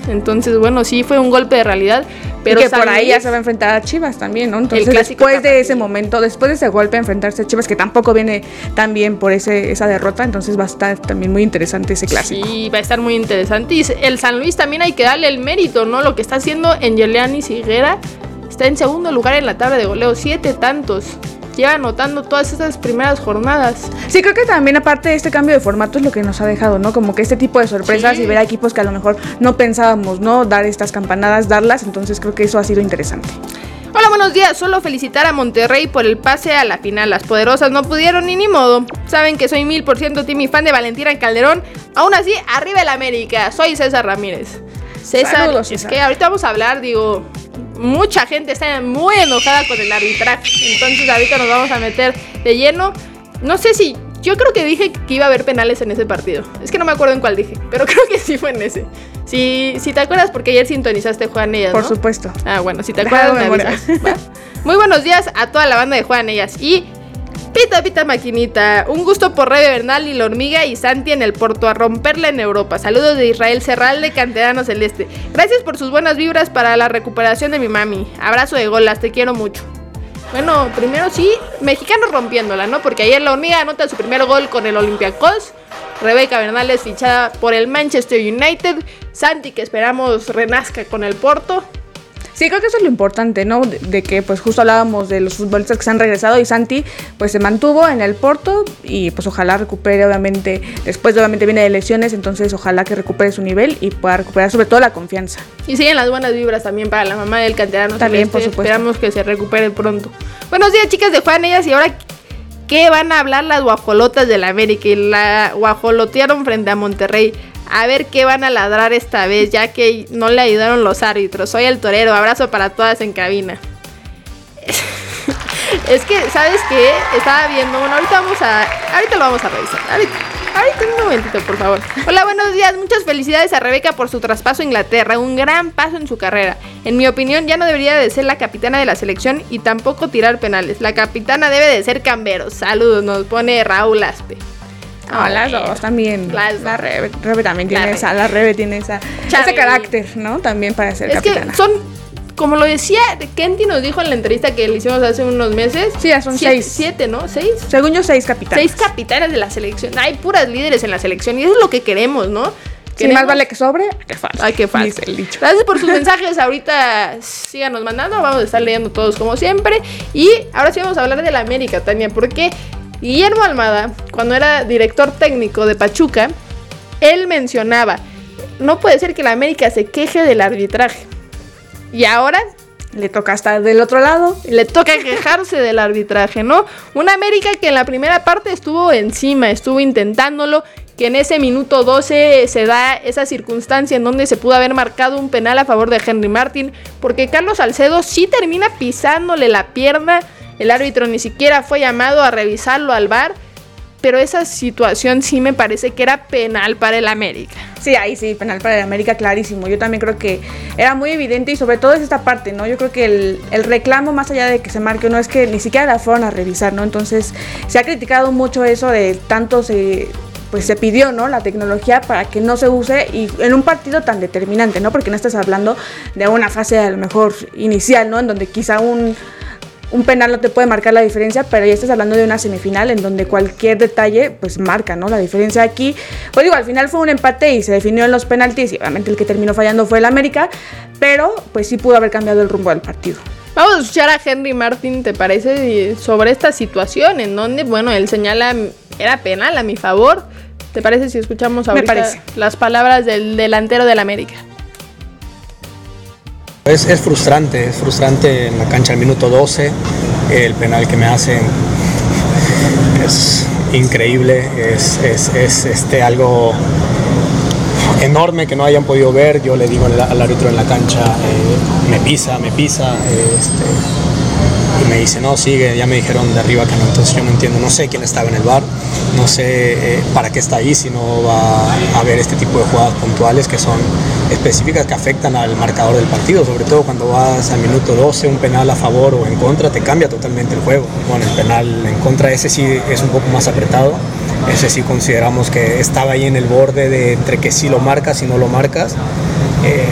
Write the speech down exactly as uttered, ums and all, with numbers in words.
Entonces, bueno, sí fue un golpe de realidad. Pero y que por ahí ya se va a enfrentar a Chivas también, ¿no? Entonces, después de ese momento, después de ese golpe, enfrentarse a Chivas, que tampoco viene tan bien por ese, esa derrota, entonces va a estar también muy interesante ese clásico. Sí, va a estar muy interesante. Y el San Luis también hay que darle el mérito, ¿no? Lo que está haciendo Angeliani Higuera, está en segundo lugar en la tabla de goleo, siete tantos. Lleva anotando todas esas primeras jornadas. Sí, creo que también aparte de este cambio de formato es lo que nos ha dejado, ¿no? Como que este tipo de sorpresas sí. Y ver a equipos que a lo mejor no pensábamos, ¿no? Dar estas campanadas, darlas, entonces creo que eso ha sido interesante. Hola, buenos días. Solo felicitar a Monterrey por el pase a la final. Las poderosas no pudieron y ni modo. Saben que soy mil por ciento team y fan de Valentina Calderón. Aún así, arriba el América. Soy César Ramírez. César, Saludos, César. Es que ahorita vamos a hablar, digo... Mucha gente está muy enojada con el arbitraje. Entonces ahorita nos vamos a meter de lleno. No sé si... Yo creo que dije que iba a haber penales en ese partido. Es que no me acuerdo en cuál dije, pero creo que sí fue en ese. Si, si te acuerdas, porque ayer sintonizaste Juan Ellas, ¿no? Por supuesto. Ah, bueno, si te acuerdas me avisas. ¿Va? Muy buenos días a toda la banda de Juan Ellas. Y... Pita, pita, maquinita. Un gusto por Rebe Bernal y la hormiga y Santi en el Porto, a romperla en Europa. Saludos de Israel Serral de Canterano Celeste. Gracias por sus buenas vibras para la recuperación de mi mami. Abrazo de golas, te quiero mucho. Bueno, primero sí, mexicanos rompiéndola, ¿no? Porque ayer la hormiga anota su primer gol con el Olympiacos. Rebeca Bernal es fichada por el Manchester United. Santi, que esperamos renazca con el Porto. Sí, creo que eso es lo importante, ¿no? De, de que pues justo hablábamos de los futbolistas que se han regresado y Santi pues se mantuvo en el Porto y pues ojalá recupere obviamente, después obviamente viene de lesiones, entonces ojalá que recupere su nivel y pueda recuperar sobre todo la confianza. Y siguen las buenas vibras también para la mamá del canterano. También, por supuesto. Esperamos que se recupere pronto. Buenos días, chicas de Juan Ellas, y ahora... ¿Qué van a hablar las guajolotas de la América? Y la guajolotearon frente a Monterrey. A ver qué van a ladrar esta vez, ya que no le ayudaron los árbitros. Soy el torero, abrazo para todas en cabina. Es que, ¿sabes qué? Estaba viendo, bueno, ahorita vamos a... Ahorita lo vamos a revisar. Ahorita, ahorita un momentito, por favor. Hola, buenos días. Muchas felicidades a Rebeca por su traspaso a Inglaterra. Un gran paso en su carrera. En mi opinión, ya no debería de ser la capitana de la selección y tampoco tirar penales. La capitana debe de ser Cambero. Saludos, nos pone Raúl Aspe. No, las dos también. Las la Rebe, Rebe también tiene la esa, la Rebe tiene esa, ese carácter, ¿no? También para ser es capitana. Que son, como lo decía Kenty nos dijo en la entrevista que le hicimos hace unos meses. Sí, ya son siete, seis. Siete, ¿no? ¿Seis? Según yo, seis capitanas. Seis capitanas de la selección. Hay puras líderes en la selección y eso es lo que queremos, ¿no? Si más vale que sobre, que falta. Ay, que falta. Gracias por sus mensajes. Ahorita síganos mandando. Vamos a estar leyendo todos como siempre. Y ahora sí vamos a hablar de la América, Tania, porque Guillermo Almada, cuando era director técnico de Pachuca, él mencionaba, no puede ser que la América se queje del arbitraje. Y ahora le toca estar del otro lado. Le toca quejarse del arbitraje, ¿no? Una América que en la primera parte estuvo encima, estuvo intentándolo, que en ese minuto doce se da esa circunstancia en donde se pudo haber marcado un penal a favor de Henry Martin, porque Carlos Salcedo sí termina pisándole la pierna. El árbitro ni siquiera fue llamado a revisarlo al V A R, pero esa situación sí me parece que era penal para el América. Sí, ahí sí, penal para el América, clarísimo. Yo también creo que era muy evidente y sobre todo es esta parte, ¿no? Yo creo que el, el reclamo, más allá de que se marque o no, es que ni siquiera la fueron a revisar, ¿no? Entonces se ha criticado mucho eso de tanto se... pues se pidió, ¿no? La tecnología para que no se use y en un partido tan determinante, ¿no? Porque no estás hablando de una fase a lo mejor inicial, ¿no? En donde quizá un... un penal no te puede marcar la diferencia, pero ya estás hablando de una semifinal en donde cualquier detalle pues marca, ¿no? La diferencia aquí, pues digo, al final fue un empate y se definió en los penaltis y obviamente el que terminó fallando fue el América, pero pues sí pudo haber cambiado el rumbo del partido. Vamos a escuchar a Henry Martin, ¿te parece? Sobre esta situación en donde, bueno, él señala, era penal a mi favor. ¿Te parece si escuchamos ahorita las palabras del delantero del América? Es, es frustrante, es frustrante en la cancha al minuto doce, el penal que me hacen es increíble, es, es, es este, algo enorme que no hayan podido ver. Yo le digo al, al árbitro en la cancha, eh, me pisa, me pisa, eh, este, y me dice, no, sigue, ya me dijeron de arriba que no, entonces yo no entiendo, no sé quién estaba en el V A R, no sé eh, para qué está ahí, si no va a haber este tipo de jugadas puntuales que son específicas que afectan al marcador del partido, sobre todo cuando vas al minuto doce, un penal a favor o en contra, te cambia totalmente el juego. Bueno, el penal en contra, ese sí es un poco más apretado, ese sí consideramos que estaba ahí en el borde de entre que sí lo marcas y no lo marcas. Eh,